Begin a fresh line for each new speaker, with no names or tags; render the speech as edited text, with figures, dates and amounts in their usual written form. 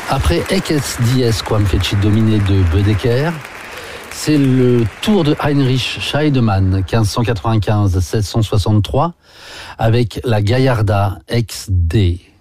Après Ekes dies quam fecit domine de Bedecker, c'est le tour de Heinrich Scheidemann, 1595-1663, avec la Gallarda ex D.